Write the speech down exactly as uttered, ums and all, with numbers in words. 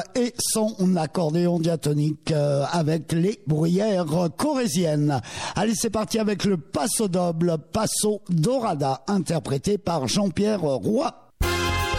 et son accordéon diatonique euh, avec les bruyères corésiennes. Allez, c'est parti avec le Paso Doble, Paso Dorada, interprété par Jean-Pierre Roy.